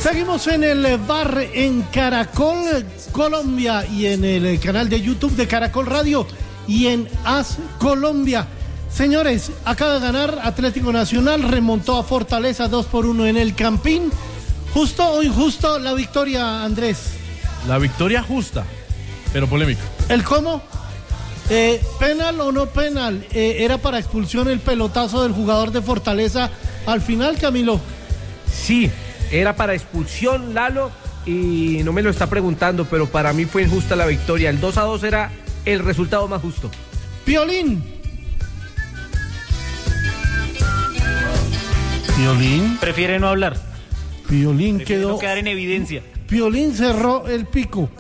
Seguimos en el bar en Caracol Colombia y en el canal de YouTube de Caracol Radio y en AS Colombia. Señores, acaba de ganar Atlético Nacional, remontó a Fortaleza 2-1 en el Campín. ¿Justo o injusto la victoria, Andrés? La victoria justa, pero polémica. ¿El cómo? ¿Penal o no penal? ¿Era para expulsión el pelotazo del jugador de Fortaleza al final, Camilo? Sí, era para expulsión, Lalo, y no me lo está preguntando, pero para mí fue injusta la victoria. El 2-2 era el resultado más justo. Piolín. Prefiere no hablar. Piolín Prefiere quedó. no quedar en evidencia. Piolín cerró el pico.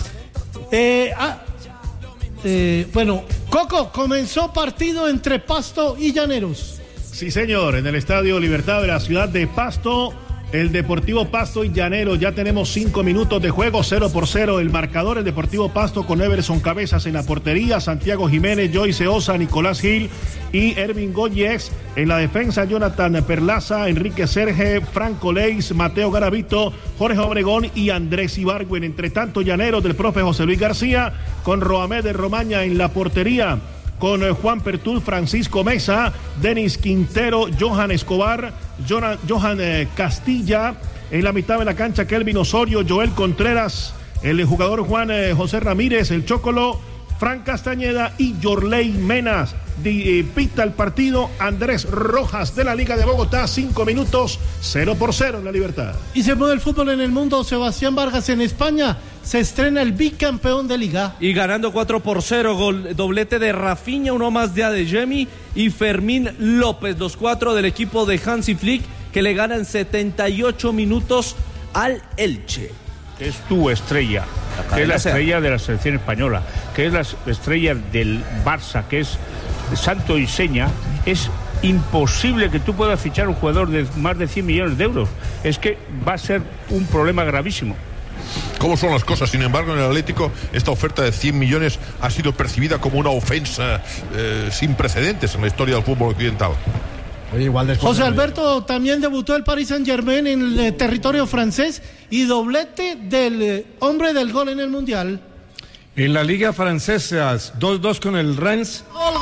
Bueno, Coco, comenzó partido entre Pasto y Llaneros. Sí, señor, en el Estadio Libertad de la ciudad de Pasto, el Deportivo Pasto y Llaneros. Ya tenemos 5 minutos de juego, 0-0 el marcador. El Deportivo Pasto con Everson Cabezas en la portería, Santiago Jiménez, Joyce Osa, Nicolás Gil y Ervin Góñez. En la defensa, Jonathan Perlaza, Enrique Serge, Franco Leis, Mateo Garavito, Jorge Obregón y Andrés Ibargüen. Entre tanto, Llaneros del profe José Luis García, con Roamed de Romaña en la portería, con Juan Pertul, Francisco Mesa, Denis Quintero, Johan Escobar, Johan Castilla. En la mitad de la cancha, Kelvin Osorio, Joel Contreras, el jugador Juan José Ramírez, el Chocolo, Fran Castañeda y Yorley Menas. Pita el partido Andrés Rojas de la Liga de Bogotá. 5 minutos, 0-0 en la Libertad. Y se mueve el fútbol en el mundo. Sebastián Vargas en España. Se estrena el bicampeón de Liga. Y ganando 4-0, doblete de Rafinha, uno más de Adeyemi y Fermín López, los 4 del equipo de Hansi Flick, que le ganan 78 minutos al Elche. Es tu estrella, que es la estrella de la selección española, que es la estrella del Barça, que es santo y seña. Es imposible que tú puedas fichar un jugador de más de 100 millones de euros. Es que va a ser un problema gravísimo. ¿Cómo son las cosas? Sin embargo, en el Atlético esta oferta de 100 millones ha sido percibida como una ofensa sin precedentes en la historia del fútbol occidental. José Alberto, también debutó el Paris Saint-Germain en el territorio francés y doblete del hombre del gol en el Mundial. En la Liga Francesa, 2-2 con el Rennes. Gol.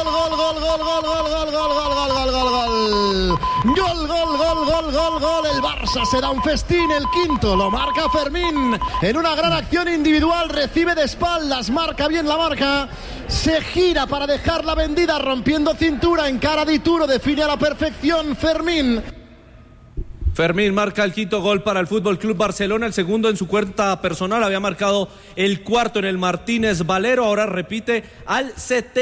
El Barça se da un festín, el quinto lo marca Fermín. En una gran acción individual, recibe de espaldas, marca bien la marca. Se gira para dejarla vendida, rompiendo cintura, en cara de Ituro, define a la perfección Fermín. Fermín marca el quinto gol para el Fútbol Club Barcelona, el segundo en su cuenta personal, había marcado el cuarto en el Martínez Valero, ahora repite al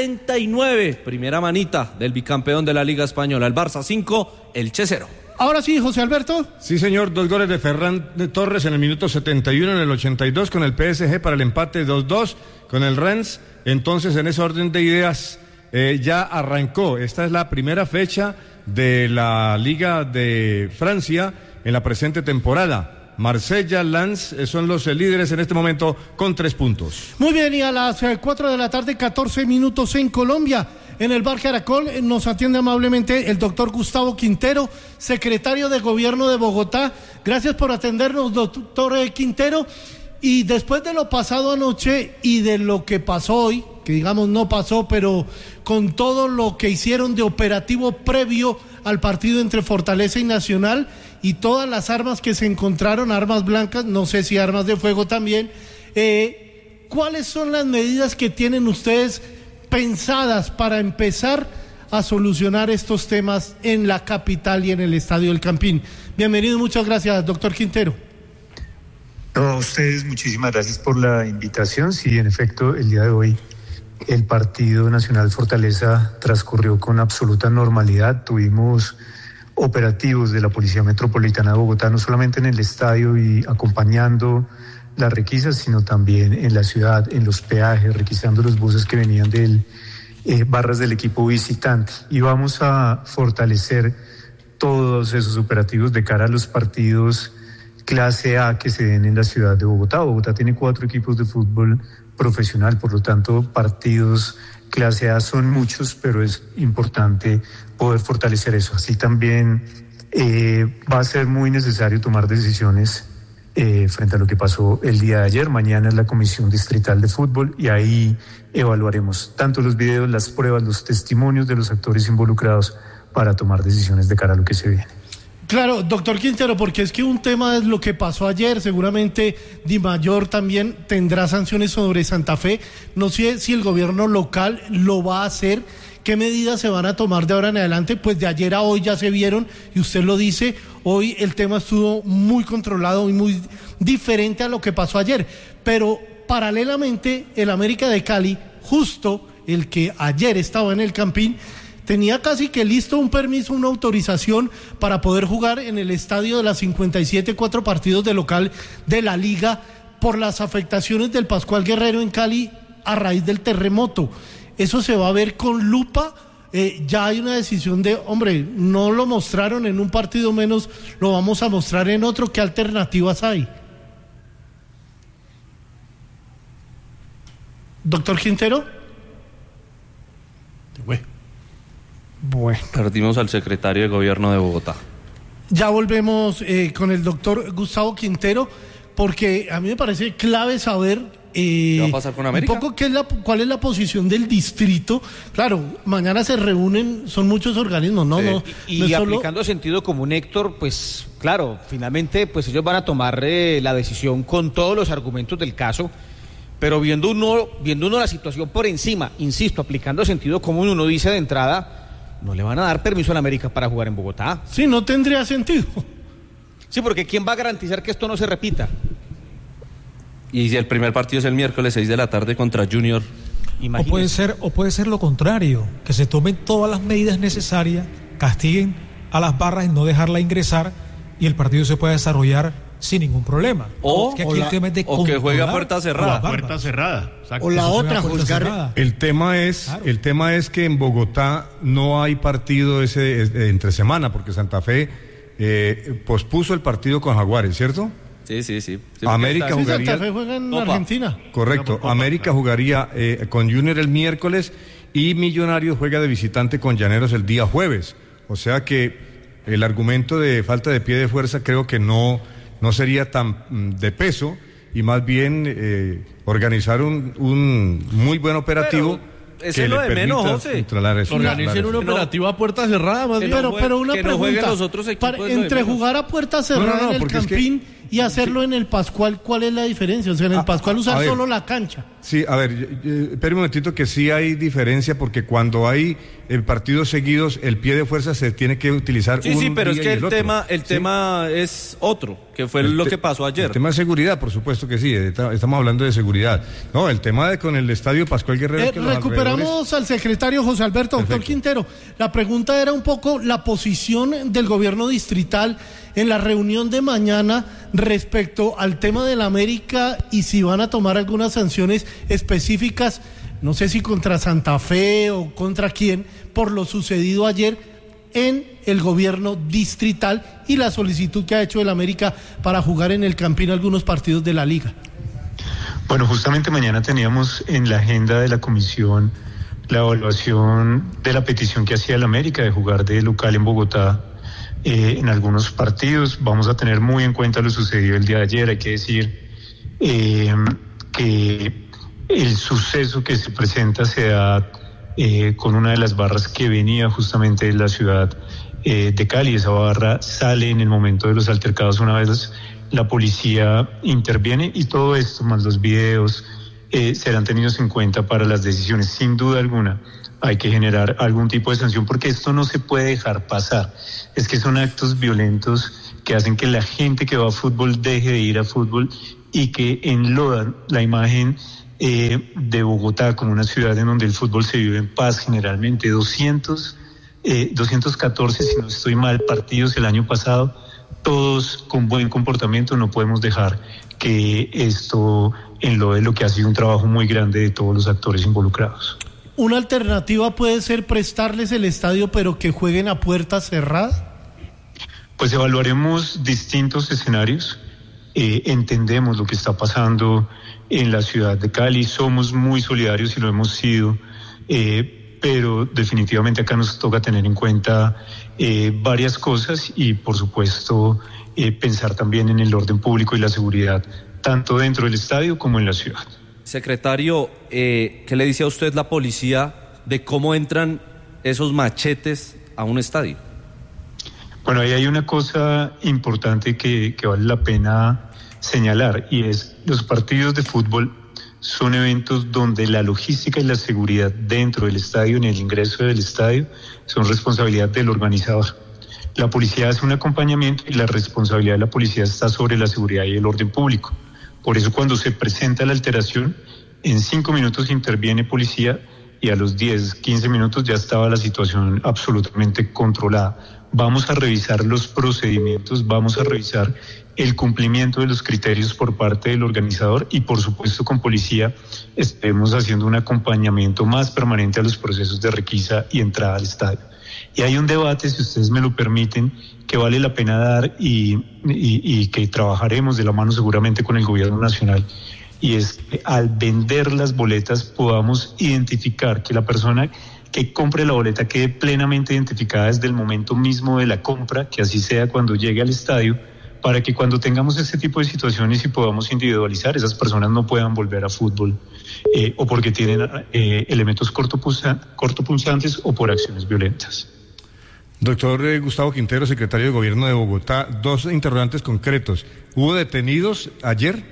79, primera manita del bicampeón de la Liga Española, el Barça 5, Elche 0. Ahora sí, José Alberto. Sí, señor, 2 goles de Ferran de Torres en el minuto 71, en el 82 con el PSG para el empate 2-2 con el Rennes. Entonces, en ese orden de ideas, ya arrancó. Esta es la primera fecha de la Liga de Francia en la presente temporada. Marsella, Lens son los líderes en este momento con 3 puntos. Muy bien, y a las 4 de la tarde, 14 minutos en Colombia. En el Bar Caracol nos atiende amablemente el doctor Gustavo Quintero, secretario de Gobierno de Bogotá. Gracias por atendernos, doctor Quintero. Y después de lo pasado anoche y de lo que pasó hoy, que digamos no pasó, pero con todo lo que hicieron de operativo previo al partido entre Fortaleza y Nacional y todas las armas que se encontraron, armas blancas, no sé si armas de fuego también, ¿cuáles son las medidas que tienen ustedes pensadas para empezar a solucionar estos temas en la capital y en el Estadio del Campín? Bienvenido, muchas gracias, doctor Quintero. No, a ustedes muchísimas gracias por la invitación. Sí, en efecto, el día de hoy el partido Nacional Fortaleza transcurrió con absoluta normalidad. Tuvimos operativos de la Policía Metropolitana de Bogotá, no solamente en el estadio y acompañando las requisas, sino también en la ciudad, en los peajes, requisando los buses que venían del barras del equipo visitante. Y vamos a fortalecer todos esos operativos de cara a los partidos clase A que se den en la ciudad de Bogotá. Bogotá tiene 4 equipos de fútbol profesional, por lo tanto partidos clase A son muchos, pero es importante poder fortalecer eso. Así también Va a ser muy necesario tomar decisiones frente a lo que pasó el día de ayer. Mañana es la Comisión Distrital de Fútbol y ahí evaluaremos tanto los videos, las pruebas, los testimonios de los actores involucrados para tomar decisiones de cara a lo que se viene. Claro, doctor Quintero, porque es que un tema es lo que pasó ayer, seguramente Dimayor también tendrá sanciones sobre Santa Fe, no sé si el gobierno local lo va a hacer, qué medidas se van a tomar de ahora en adelante, pues de ayer a hoy ya se vieron, y usted lo dice, hoy el tema estuvo muy controlado y muy diferente a lo que pasó ayer, pero paralelamente el América de Cali, justo el que ayer estaba en el Campín, tenía casi que listo un permiso, una autorización para poder jugar en el estadio de las 57, 4 partidos de local de la liga por las afectaciones del Pascual Guerrero en Cali a raíz del terremoto. Eso se va a ver con lupa. Ya hay una decisión de, hombre, no lo mostraron en un partido, menos lo vamos a mostrar en otro. ¿Qué alternativas hay? Doctor Quintero. Bueno. Perdimos al secretario de Gobierno de Bogotá. Ya volvemos con el doctor Gustavo Quintero, porque a mí me parece clave saber ¿qué va a pasar con América? Un poco cuál es la posición del distrito. Claro, mañana se reúnen, son muchos organismos, ¿no? Sí. Y aplicando sentido común, Héctor, pues claro, finalmente pues ellos van a tomar la decisión con todos los argumentos del caso, pero viendo uno la situación por encima, insisto, aplicando sentido común, uno dice de entrada, no le van a dar permiso a la América para jugar en Bogotá. Sí, no tendría sentido. Sí, porque ¿quién va a garantizar que esto no se repita? Y el primer partido es el miércoles 6 de la tarde contra Junior. O puede ser lo contrario, que se tomen todas las medidas necesarias, castiguen a las barras y no dejarla ingresar y el partido se pueda desarrollar sin ningún problema. O que juegue a puerta cerrada. Puerta cerrada. Exacto. O la otra, juzgar. El tema es que en Bogotá no hay partido entre semana, porque Santa Fe pospuso el partido con Jaguares, ¿cierto? Sí. América jugaría. Santa Fe juega en Argentina. Correcto. América jugaría con Junior el miércoles y Millonarios juega de visitante con Llaneros el día jueves. O sea que el argumento de falta de pie de fuerza creo que no sería tan de peso y más bien organizar un muy buen operativo. Ese es lo de menos, José. Organicen un operativo a puerta cerrada, más bien. Pero una que pregunta, no jueguen los otros equipos entre jugar a puerta cerrada en el Campín y hacerlo en el Pascual, ¿cuál es la diferencia? O sea, en el Pascual usar solo la cancha. Sí, a ver, espera un momentito que sí hay diferencia, porque cuando hay partidos seguidos, el pie de fuerza se tiene que utilizar Sí, pero es que el tema es otro, que fue lo que pasó ayer. El tema de seguridad, por supuesto que sí, estamos hablando de seguridad. No, el tema con el estadio Pascual Guerrero... recuperamos al secretario José Alberto. Perfecto. Doctor Quintero, la pregunta era un poco la posición del gobierno distrital en la reunión de mañana respecto al tema de la América y si van a tomar algunas sanciones específicas, no sé si contra Santa Fe o contra quién, por lo sucedido ayer en el gobierno distrital y la solicitud que ha hecho el América para jugar en el Campín algunos partidos de la liga. Bueno, justamente mañana teníamos en la agenda de la comisión la evaluación de la petición que hacía el América de jugar de local en Bogotá en algunos partidos. Vamos a tener muy en cuenta lo sucedido el día de ayer. Hay que decir que el suceso que se presenta se da con una de las barras que venía justamente de la ciudad de Cali. Esa barra sale en el momento de los altercados una vez la policía interviene, y todo esto más los videos serán tenidos en cuenta para las decisiones. Sin duda alguna hay que generar algún tipo de sanción, porque esto no se puede dejar pasar. Es que son actos violentos que hacen que la gente que va a fútbol deje de ir a fútbol y que enlodan la imagen de Bogotá como una ciudad en donde el fútbol se vive en paz generalmente. 214, si no estoy mal, partidos el año pasado, todos con buen comportamiento. No podemos dejar que esto enlode lo que ha sido un trabajo muy grande de todos los actores involucrados. ¿Una alternativa puede ser prestarles el estadio pero que jueguen a puerta cerrada? Pues evaluaremos distintos escenarios. Entendemos lo que está pasando en la ciudad de Cali, somos muy solidarios y lo hemos sido pero definitivamente acá nos toca tener en cuenta varias cosas y, por supuesto, pensar también en el orden público y la seguridad, tanto dentro del estadio como en la ciudad. Secretario, ¿qué le dice a usted la policía de cómo entran esos machetes a un estadio? Bueno, ahí hay una cosa importante que vale la pena señalar, y es los partidos de fútbol son eventos donde la logística y la seguridad dentro del estadio, en el ingreso del estadio, son responsabilidad del organizador. La policía hace un acompañamiento y la responsabilidad de la policía está sobre la seguridad y el orden público. Por eso cuando se presenta la alteración, en 5 minutos interviene policía y a los 10, 15 minutos ya estaba la situación absolutamente controlada. Vamos a revisar los procedimientos, vamos a revisar el cumplimiento de los criterios por parte del organizador y, por supuesto, con policía estaremos haciendo un acompañamiento más permanente a los procesos de requisa y entrada al estadio. Y hay un debate, si ustedes me lo permiten, que vale la pena dar y que trabajaremos de la mano seguramente con el gobierno nacional, y es que al vender las boletas podamos identificar que la persona que compre la boleta quede plenamente identificada desde el momento mismo de la compra, que así sea cuando llegue al estadio, para que cuando tengamos este tipo de situaciones y podamos individualizar, esas personas no puedan volver a fútbol o porque tienen elementos cortopunzantes o por acciones violentas. Doctor Gustavo Quintero, secretario de Gobierno de Bogotá, 2 interrogantes concretos. ¿Hubo detenidos ayer?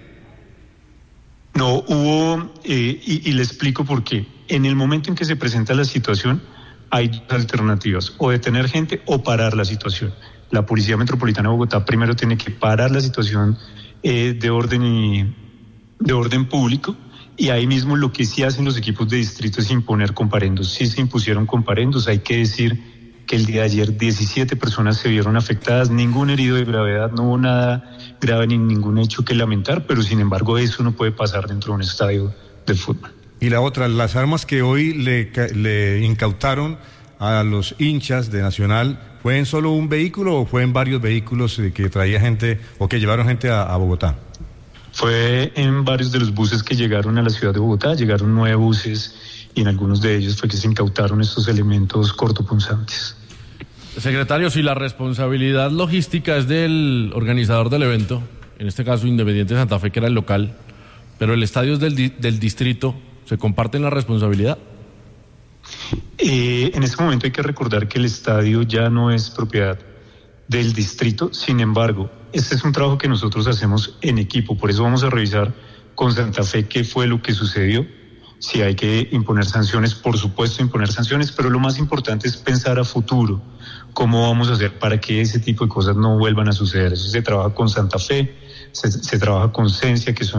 No, hubo, y le explico por qué. En el momento en que se presenta la situación, hay 2 alternativas, o detener gente o parar la situación. La Policía Metropolitana de Bogotá primero tiene que parar la situación de orden público, y ahí mismo lo que sí hacen los equipos de distrito es imponer comparendos. Sí se impusieron comparendos, hay que decir que el día de ayer 17 personas se vieron afectadas, ningún herido de gravedad, no hubo nada grave ni ningún hecho que lamentar, pero sin embargo eso no puede pasar dentro de un estadio de fútbol. Y la otra, las armas que hoy le incautaron a los hinchas de Nacional, ¿fue en solo un vehículo o fue en varios vehículos que traía gente o que llevaron gente a Bogotá? Fue en varios de los buses que llegaron a la ciudad de Bogotá, llegaron 9 buses y en algunos de ellos fue que se incautaron estos elementos cortopunzantes. Secretario, si la responsabilidad logística es del organizador del evento, en este caso Independiente Santa Fe, que era el local, pero el estadio es del distrito, ¿se comparten la responsabilidad? En este momento hay que recordar que el estadio ya no es propiedad del distrito, sin embargo, este es un trabajo que nosotros hacemos en equipo, por eso vamos a revisar con Santa Fe qué fue lo que sucedió. Si hay que imponer sanciones, por supuesto imponer sanciones, pero lo más importante es pensar a futuro, cómo vamos a hacer para que ese tipo de cosas no vuelvan a suceder. Eso se trabaja con Santa Fe, se trabaja con Cencia, que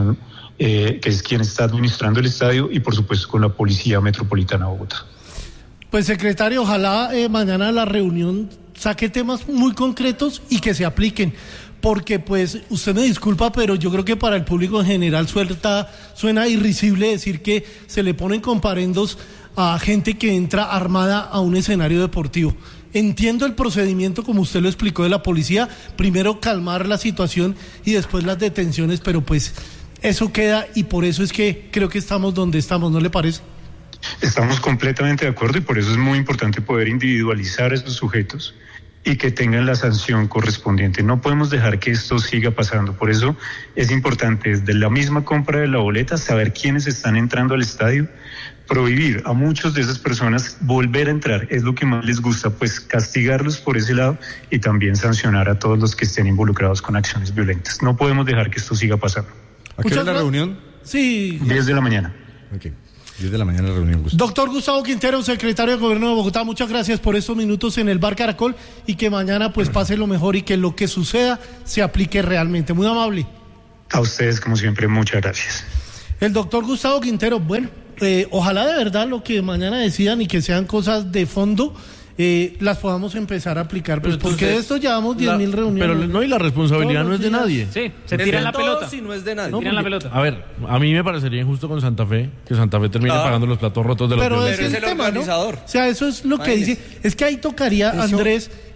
es quien está administrando el estadio, y por supuesto con la Policía Metropolitana de Bogotá. Pues secretario, ojalá mañana la reunión saque temas muy concretos y que se apliquen, porque pues usted me disculpa, pero yo creo que para el público en general suena irrisible decir que se le ponen comparendos a gente que entra armada a un escenario deportivo. Entiendo el procedimiento, como usted lo explicó, de la policía, primero calmar la situación y después las detenciones, pero pues eso queda, y por eso es que creo que estamos donde estamos, ¿no le parece? Estamos completamente de acuerdo, y por eso es muy importante poder individualizar a esos sujetos y que tengan la sanción correspondiente. No podemos dejar que esto siga pasando, por eso es importante desde la misma compra de la boleta saber quiénes están entrando al estadio, prohibir a muchas de esas personas volver a entrar, es lo que más les gusta, pues castigarlos por ese lado y también sancionar a todos los que estén involucrados con acciones violentas. No podemos dejar que esto siga pasando. ¿A qué hora es la reunión? Sí. 10 de la mañana. Okay. 10 de la mañana la reunión. Doctor Gustavo Quintero, secretario de Gobierno de Bogotá, muchas gracias por estos minutos en el Bar Caracol, y que mañana pues pase lo mejor y que lo que suceda se aplique realmente. Muy amable. A ustedes, como siempre, muchas gracias. El doctor Gustavo Quintero, bueno, ojalá de verdad lo que mañana decidan y que sean cosas de fondo, las podamos empezar a aplicar, pues porque de esto llevamos 10.000 reuniones. Pero no, y la responsabilidad no es de nadie. Sí, se tiran la pelota. Si no es de nadie. No, tiran la pelota. A ver, a mí me parecería injusto con Santa Fe, que Santa Fe termine pagando los platos rotos de los pero es el tema, organizador. ¿no? O sea, eso es lo que dice. Es que ahí tocaría, Andrés,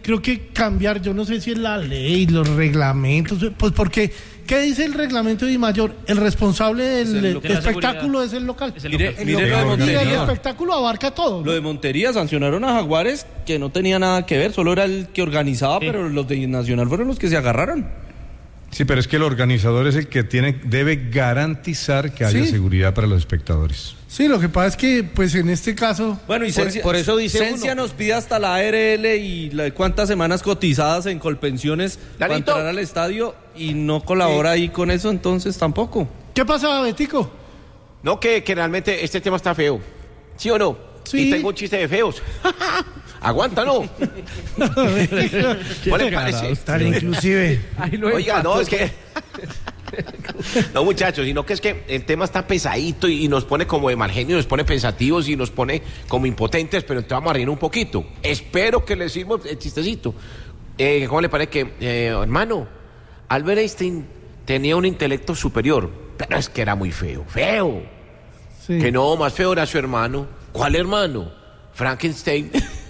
creo que cambiar, yo no sé si es la ley, los reglamentos, pues porque, ¿qué dice el reglamento de Dimayor? El responsable del espectáculo es el local. Mire lo de Montería. Y el espectáculo abarca todo, ¿no? Lo de Montería, sancionaron a Jaguares, que no tenía nada que ver, solo era el que organizaba, pero los de Nacional fueron los que se agarraron. Sí, pero es que el organizador es el que debe garantizar que haya seguridad para los espectadores. Sí, lo que pasa es que, pues en este caso... Bueno, y por eso dice Cencia nos pide hasta la ARL y cuántas semanas cotizadas en Colpensiones para entrar al estadio y no colabora ahí con eso, entonces tampoco. ¿Qué pasa, Betico? No, que realmente este tema está feo. ¿Sí o no? Sí. Y tengo un chiste de feos. Aguanta, ¿no? ¿No le parece? Tal inclusive. Oiga, no, es que... No, muchachos, sino que es que el tema está pesadito y nos pone como de mal genio, nos pone pensativos y nos pone como impotentes, pero entonces vamos a reír un poquito. Espero que le sirva el chistecito. ¿Cómo le parece que, hermano, Albert Einstein tenía un intelecto superior, pero es que era muy feo, feo? Sí. Que no, más feo era su hermano. ¿Cuál hermano? Frankenstein.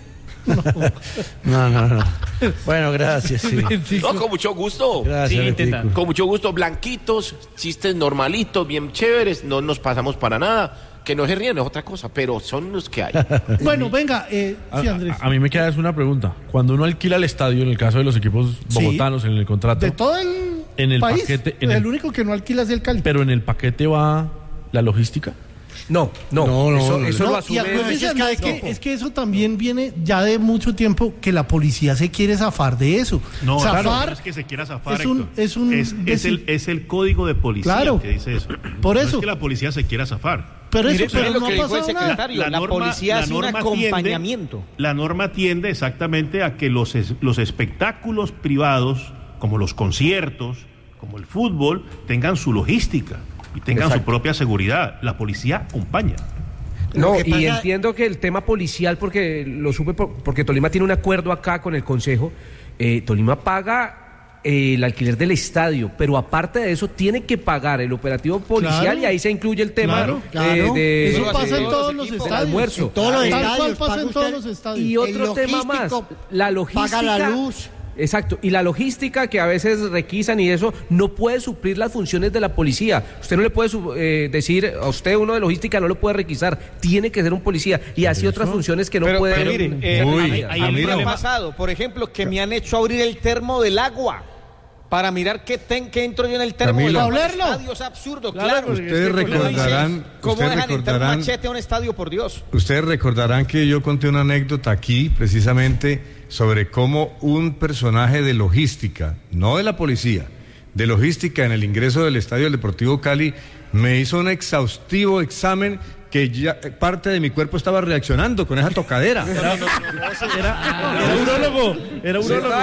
No. Bueno, gracias. Sí. No, con mucho gusto. Gracias. Sí, con mucho gusto. Blanquitos, chistes normalitos, bien chéveres. No nos pasamos para nada. Que no se ríen es otra cosa, pero son los que hay. Bueno, venga, sí, Andrés. A mí me queda una pregunta. Cuando uno alquila el estadio, en el caso de los equipos bogotanos, en el contrato... De todo el país, paquete, el único que no alquila es el Cali. Pero en el paquete va la logística. No. Eso lo asume. Es que eso también viene ya de mucho tiempo, que la policía se quiere zafar de eso. No, zafar, claro, no es que se quiera zafar, es el código de policía que dice eso. Por eso. No es que la policía se quiera zafar. Pero no lo que dijo el secretario, la policía hace un acompañamiento. La norma tiende exactamente a que los espectáculos privados, como los conciertos, como el fútbol, tengan su logística y tengan su propia seguridad. La policía acompaña. No, y entiendo que el tema policial, porque lo supe, porque Tolima tiene un acuerdo acá con el Consejo, Tolima paga el alquiler del estadio, pero aparte de eso tiene que pagar el operativo policial, y ahí se incluye el tema de eso pasa en todos los estadios. Almuerzo. En todos los estadios pasa en todos los estadios. Y otro tema más, la logística. Paga la luz. Exacto, y la logística que a veces requisan y eso no puede suplir las funciones de la policía. Usted no le puede decir a usted, uno de logística no lo puede requisar, tiene que ser un policía, y así otras funciones que no puede. Pero miren, a mí me ha pasado, por ejemplo, que me han hecho abrir el termo del agua para mirar qué entro yo en el termo del agua. Es absurdo, claro. Ustedes recordarán. ¿Cómo dejan entrar un machete a un estadio, por Dios? Ustedes recordarán que yo conté una anécdota aquí, precisamente, sobre cómo un personaje de logística, no de la policía, de logística en el ingreso del Estadio del Deportivo Cali, me hizo un exhaustivo examen que ya parte de mi cuerpo estaba reaccionando con esa tocadera. Era urólogo. Era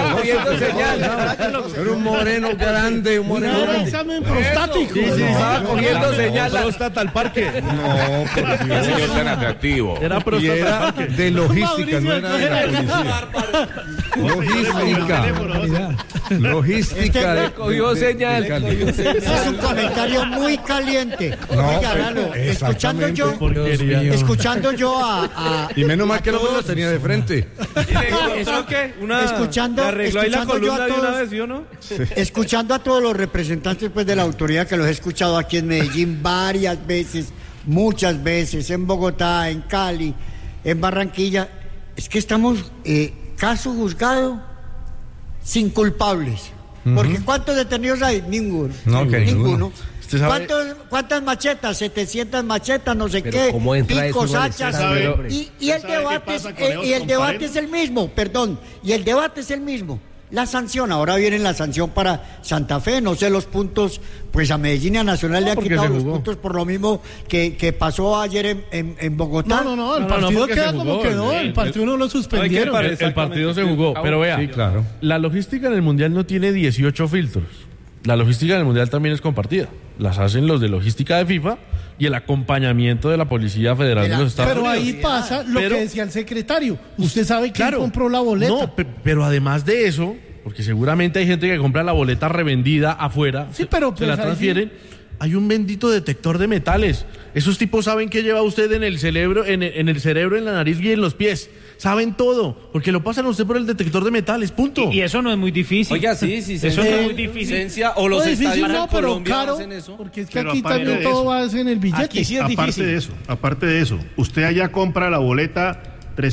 un moreno grande, un moreno Era grande. examen prostático. Sí, estaba cogiendo señal. Próstata al parque. No, por Dios. Señor tan atractivo. Era Y próstata al era parque. de logística, no era de la policía. Logística. Le cogió señal. Es un comentario muy caliente. Oiga, Lalo, escuchando yo a Y menos mal que no me lo tenía de frente. ¿Eso qué? Escuchando arregló ahí la columna de una todos, vez, ¿sí o no? escuchando a todos los representantes pues de la autoridad, que los he escuchado aquí en Medellín varias veces, muchas veces, en Bogotá, en Cali, en Barranquilla, es que estamos caso juzgado sin culpables. Porque ¿cuántos detenidos hay? Ninguno. Ninguno. ¿Cuántas machetas? 700 machetas, no sé qué, picos, hachas. Y el debate es el mismo, perdón, y el debate es el mismo. La sanción, ahora viene la sanción para Santa Fe, no sé los puntos, pues a Medellín y a Nacional le han quitado los puntos por lo mismo que pasó ayer en Bogotá. No, el partido queda como quedó, el partido no lo suspendieron. El partido se jugó, pero vea, sí, claro. La logística en el Mundial no tiene 18 filtros. La logística en el Mundial también es compartida. Las hacen los de logística de FIFA y el acompañamiento de la Policía Federal de los Estados Unidos. Pero ahí pasa lo que decía el secretario. Usted sabe quién compró la boleta. No, pero además de eso, porque seguramente hay gente que compra la boleta revendida afuera, sí, pero se la transfieren. Hay un bendito detector de metales. Esos tipos saben qué lleva usted en el cerebro, en la nariz y en los pies. saben todo, porque lo pasan a usted por el detector de metales, punto. Y eso no es muy difícil. Oiga, sí, eso no es muy difícil. O los estadios no, en pero Colombia caro, hacen eso. porque es que Pero aquí también todo va en el billete. Aquí sí es difícil. Aparte de eso, usted allá compra la boleta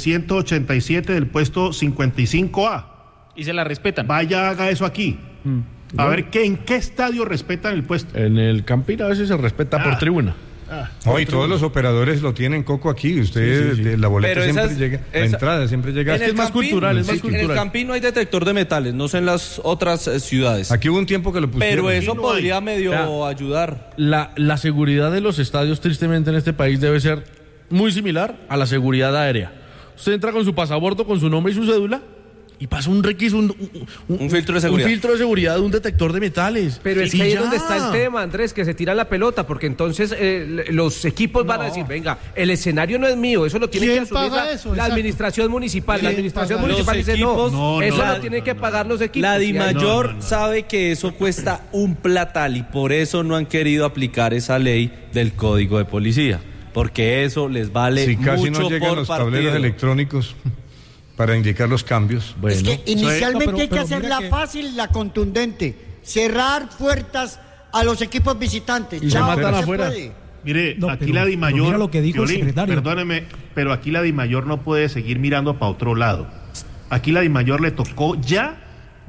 387 del puesto 55A. Y se la respetan. Vaya, haga eso aquí. A ver, ¿en qué estadio respetan el puesto? En el Campín a veces se respeta por tribuna. No, y todos los operadores lo tienen, Coco, aquí. Usted, Sí. la boleta Pero siempre esas- llega, la entrada siempre llega. En el Campín, En el Campín no hay detector de metales, no sé en las otras ciudades. Aquí hubo un tiempo que lo pusieron. Pero eso no podría hay. medio ayudar. La seguridad de los estadios, tristemente, en este país debe ser muy similar a la seguridad aérea. Usted entra con su pasaporte, con su nombre y su cédula, y pasa un requisito, Un filtro de seguridad. Un filtro de seguridad de un detector de metales. Pero es Y que ahí es ya. donde está el tema, Andrés, que se tira la pelota, porque entonces los equipos van a decir, venga, el escenario no es mío, eso lo tiene que ¿Quién asumir paga la eso? la Exacto. administración municipal. La ¿Quién administración paga? municipal Los dice, equipos- no, eso no, lo tienen que pagar los equipos. La Y ahí- DIMAYOR sabe que eso cuesta un platal y por eso no han querido aplicar esa ley del Código de Policía, porque eso les vale Si casi mucho no llegan por los partido. tableros electrónicos para indicar los cambios. Es que inicialmente No, hay que pero hacerla mira que- fácil, la contundente. Cerrar puertas a los equipos visitantes. Y se Chao, matan no se afuera. puede. Mire, No, aquí pero- la pero DIMAYOR, mira lo que dijo el Violín, secretario. perdóneme, pero aquí la DIMAYOR no puede seguir mirando para otro lado. Aquí la DIMAYOR le tocó ya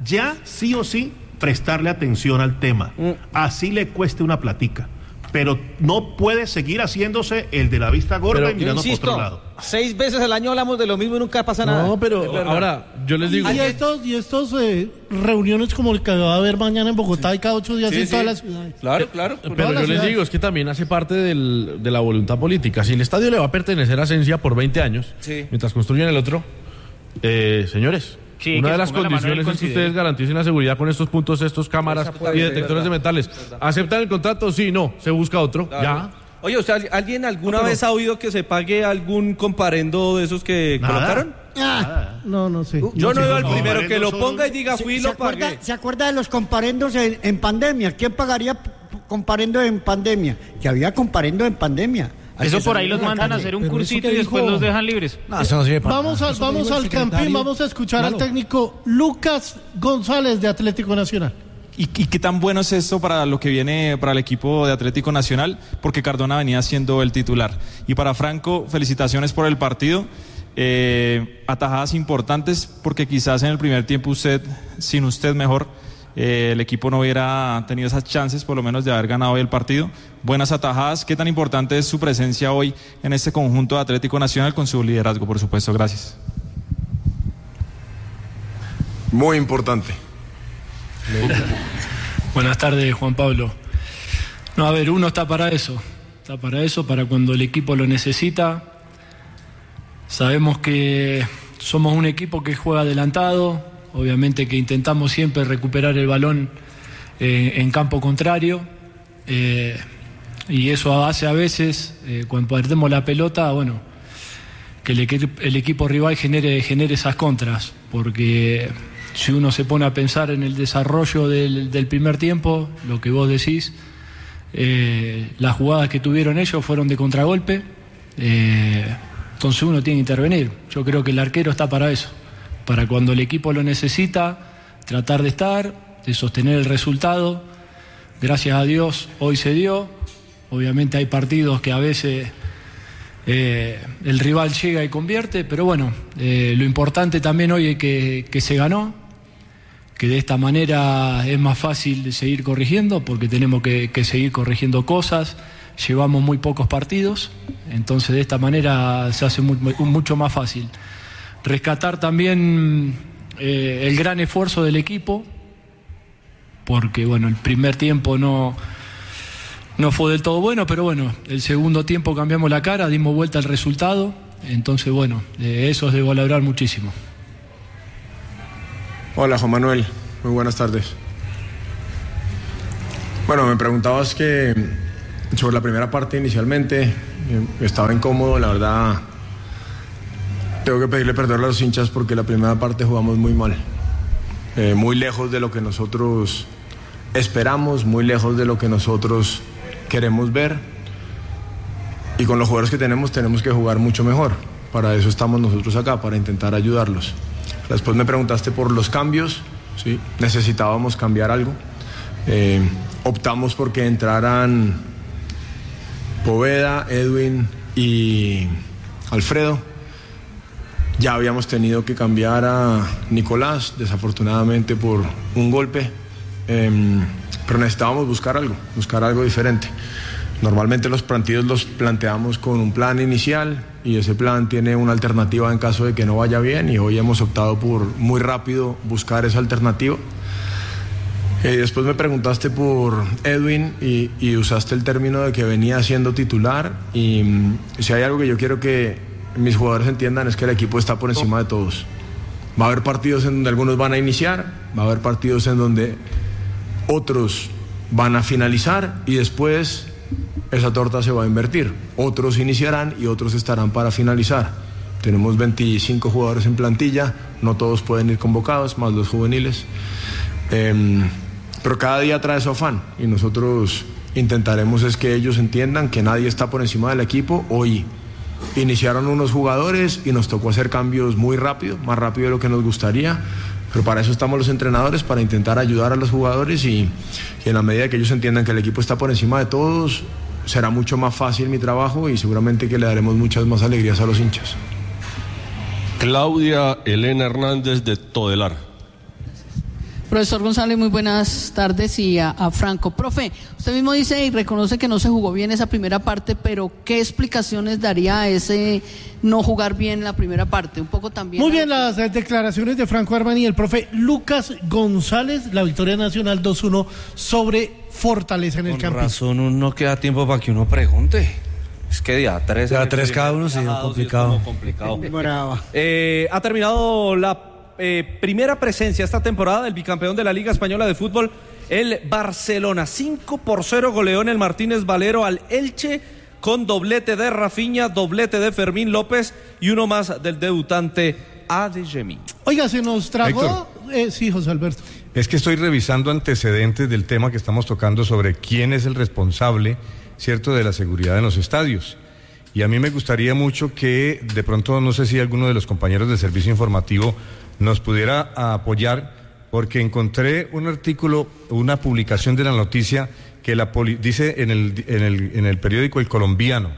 sí o sí prestarle atención al tema. Así le cueste una platica. Pero no puede seguir haciéndose el de la vista gorda Pero y Yo mirando para insisto, otro lado. 6 veces al año hablamos de lo mismo y nunca pasa nada. No, pero Es verdad. ahora, yo les digo... Y estos reuniones como el que va a haber mañana en Bogotá y cada 8 días en todas las ciudades. Claro. Pero todas las yo les ciudades. digo, es que también hace parte de la voluntad política. Si el estadio le va a pertenecer a Ascensia por 20 años, Sí. mientras construyen el otro, señores, Sí, una que de se las ponga la mano en el condiciones es que considero. ustedes garanticen la seguridad con estos puntos, cámaras Esa puede y ser, detectores de metales. ¿Aceptan el contrato? Sí, no, se busca otro, ya. Oye, ¿usted alguien alguna vez ha oído que se pague algún comparendo de esos que Nada. colocaron? No sé. Yo no veo al no, primero que lo son- ponga y diga fui y lo pagué. ¿Se acuerda de los comparendos en pandemia? ¿Quién pagaría comparendo en pandemia? Que había comparendo en pandemia. Hay Eso que por ahí salir los a la mandan a calle. hacer un Pero eso cursito que y después dijo- los dejan libres. Vamos Eso que vamos dijo al el Campín, secretario. vamos a escuchar al Claro. técnico Lucas González de Atlético Nacional. ¿Y qué tan bueno es esto para lo que viene para el equipo de Atlético Nacional? Porque Cardona venía siendo el titular. Y para Franco, felicitaciones por el partido. Atajadas importantes porque quizás en el primer tiempo sin usted mejor, el equipo no hubiera tenido esas chances por lo menos de haber ganado hoy el partido. Buenas atajadas. ¿Qué tan importante es su presencia hoy en este conjunto de Atlético Nacional con su liderazgo, por supuesto? Gracias. Muy importante. Buenas tardes, Juan Pablo. No, a ver, uno está para eso, para cuando el equipo lo necesita. Sabemos que somos un equipo que juega adelantado, obviamente que intentamos siempre recuperar el balón en campo contrario, y eso hace a veces, cuando perdemos la pelota, bueno, que el equipo rival genere esas contras, porque si uno se pone a pensar en el desarrollo del primer tiempo, lo que vos decís, las jugadas que tuvieron ellos fueron de contragolpe, entonces uno tiene que intervenir. Yo creo que el arquero está para eso, para cuando el equipo lo necesita, tratar de estar, de sostener el resultado. Gracias a Dios hoy se dio. Obviamente hay partidos que a veces el rival llega y convierte, pero bueno, lo importante también hoy es que se ganó, que de esta manera es más fácil de seguir corrigiendo, porque tenemos que seguir corrigiendo cosas. Llevamos muy pocos partidos, entonces de esta manera se hace mucho más fácil. Rescatar también el gran esfuerzo del equipo, porque bueno, el primer tiempo no fue del todo bueno, pero bueno, el segundo tiempo cambiamos la cara, dimos vuelta al resultado, entonces bueno, eso es de valorar muchísimo. Hola, Juan Manuel. Muy buenas tardes. Bueno, me preguntabas que sobre la primera parte inicialmente, estaba incómodo, la verdad. Tengo que pedirle perdón a los hinchas porque la primera parte jugamos muy mal. Muy lejos de lo que nosotros esperamos, muy lejos de lo que nosotros queremos ver. Y con los jugadores que tenemos que jugar mucho mejor. para eso estamos nosotros acá, para intentar ayudarlos. Después me preguntaste por los cambios, ¿sí? Necesitábamos cambiar algo. Optamos porque entraran Poveda, Edwin y Alfredo. Ya habíamos tenido que cambiar a Nicolás, desafortunadamente por un golpe, pero necesitábamos buscar algo diferente. Normalmente los partidos los planteamos con un plan inicial y ese plan tiene una alternativa en caso de que no vaya bien, y hoy hemos optado por muy rápido buscar esa alternativa. Después me preguntaste por Edwin y usaste el término de que venía siendo titular, y si hay algo que yo quiero que mis jugadores entiendan es que el equipo está por encima de todos. Va a haber partidos en donde algunos van a iniciar, va a haber partidos en donde otros van a finalizar y después esa torta se va a invertir. Otros iniciarán y otros estarán para finalizar. Tenemos 25 jugadores en plantilla, no todos pueden ir convocados, más los juveniles. Pero cada día trae su afán y nosotros intentaremos es que ellos entiendan que nadie está por encima del equipo. Hoy iniciaron unos jugadores y nos tocó hacer cambios muy rápido, más rápido de lo que nos gustaría, pero para eso estamos los entrenadores, para intentar ayudar a los jugadores y en la medida que ellos entiendan que el equipo está por encima de todos, será mucho más fácil mi trabajo y seguramente que le daremos muchas más alegrías a los hinchas. Claudia Elena Hernández de Todelar. Profesor González, muy buenas tardes, y a Franco. Profe, usted mismo dice y reconoce que no se jugó bien esa primera parte, pero ¿qué explicaciones daría a ese no jugar bien la primera parte? Un poco también. Muy bien las declaraciones de Franco Armani y el profe Lucas González. La victoria nacional 2-1 sobre Fortaleza en el campo. Con razón no queda tiempo para que uno pregunte. Es que ya tres cada uno sí, complicado. Brava. Ha terminado la primera presencia esta temporada del bicampeón de la Liga Española de Fútbol, el Barcelona. 5-0 goleó en el Martínez Valero al Elche, con doblete de Rafinha, doblete de Fermín López y uno más del debutante Adeyemi. Oiga, se nos trajo... sí, José Alberto. Es que estoy revisando antecedentes del tema que estamos tocando sobre quién es el responsable, ¿cierto?, de la seguridad en los estadios. Y a mí me gustaría mucho que de pronto, no sé si alguno de los compañeros del servicio informativo nos pudiera apoyar, porque encontré un artículo, una publicación de la noticia que dice en el periódico El Colombiano,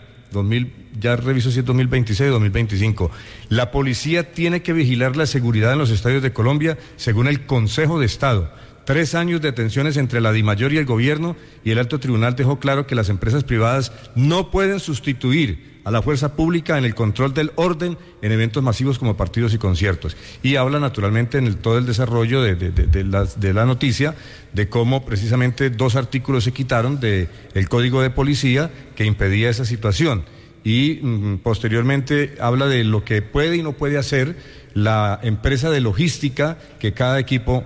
ya reviso si es 2026 o 2025, la policía tiene que vigilar la seguridad en los estadios de Colombia según el Consejo de Estado. 3 años de tensiones entre la DIMAYOR y el gobierno, y el alto tribunal dejó claro que las empresas privadas no pueden sustituir a la fuerza pública en el control del orden en eventos masivos como partidos y conciertos. Y habla naturalmente en todo el desarrollo de la noticia de cómo precisamente 2 artículos se quitaron del Código de Policía que impedía esa situación. Y posteriormente habla de lo que puede y no puede hacer la empresa de logística que cada equipo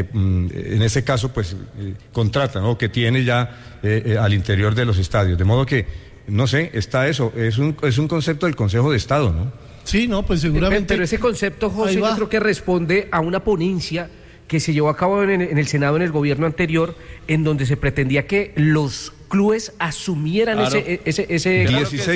en ese caso pues contrata, ¿no?, que tiene ya al interior de los estadios. De modo que, no sé, está eso, es un concepto del Consejo de Estado, ¿no? Sí, no, pues seguramente. Pero ese concepto, José, yo creo que responde a una ponencia que se llevó a cabo en el Senado, en el gobierno anterior, en donde se pretendía que los clubes asumieran ese 16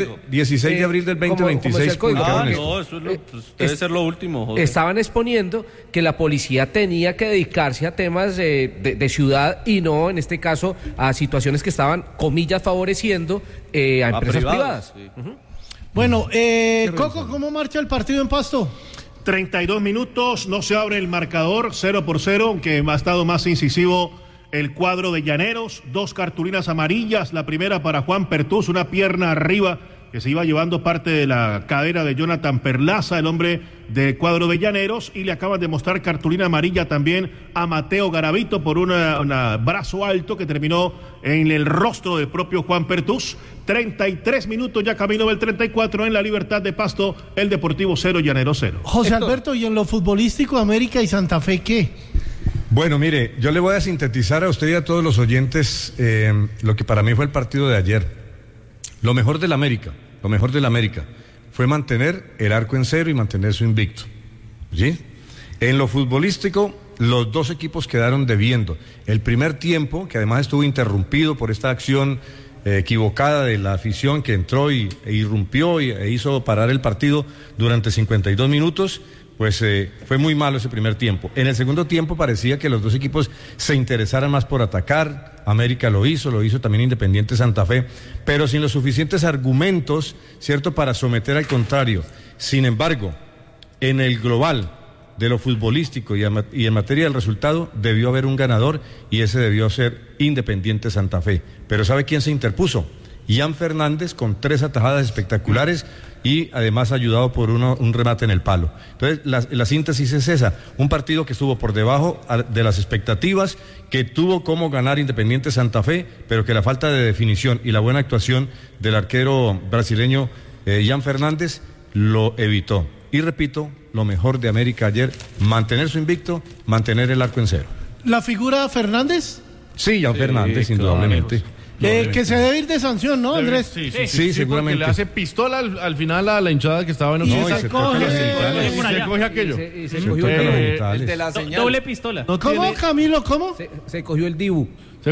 de abril del 2026. No, eso debe ser lo último, José. Estaban exponiendo que la policía tenía que dedicarse a temas de ciudad y no, en este caso, a situaciones que estaban, comillas, favoreciendo a empresas privadas. Sí. Bueno, Coco, ¿cómo marcha el partido en Pasto? 32 minutos, no se abre el marcador, 0-0, aunque ha estado más incisivo el cuadro de Llaneros. 2 cartulinas amarillas, la primera para Juan Pertús, una pierna arriba que se iba llevando parte de la cadera de Jonathan Perlaza, el hombre del cuadro de Llaneros, y le acaban de mostrar cartulina amarilla también a Mateo Garavito por un brazo alto que terminó en el rostro del propio Juan Pertús. 33 minutos, ya camino del 34 en la Libertad de Pasto, el Deportivo 0, Llaneros 0. José Alberto, ¿y en lo futbolístico, América y Santa Fe qué? Bueno, mire, yo le voy a sintetizar a usted y a todos los oyentes lo que para mí fue el partido de ayer. Lo mejor del América fue mantener el arco en cero y mantener su invicto, ¿sí? En lo futbolístico, los 2 equipos quedaron debiendo. El primer tiempo, que además estuvo interrumpido por esta acción equivocada de la afición que entró e irrumpió e hizo parar el partido durante 52 minutos, pues fue muy malo ese primer tiempo. En el segundo tiempo parecía que los dos equipos se interesaran más por atacar. América lo hizo también Independiente Santa Fe, pero sin los suficientes argumentos, ¿cierto?, para someter al contrario. Sin embargo, en el global de lo futbolístico y en materia del resultado, debió haber un ganador, y ese debió ser Independiente Santa Fe. Pero ¿sabe quién se interpuso? Ian Fernández, con 3 atajadas espectaculares y además ayudado por un remate en el palo. Entonces, la síntesis es esa: un partido que estuvo por debajo de las expectativas, que tuvo cómo ganar Independiente Santa Fe, pero que la falta de definición y la buena actuación del arquero brasileño Ian Fernández lo evitó. Y repito, lo mejor de América ayer, mantener su invicto, mantener el arco en cero. ¿La figura Fernández? Sí, Ian Fernández, indudablemente. Que se debe ir de sanción, ¿no, Andrés? Sí, seguramente. Le hace pistola al final a la hinchada que estaba en Occidente. se coge aquello. Se cogió el de la señal. Doble pistola. ¿Cómo, Camilo? ¿Cómo? Se cogió el Dibu.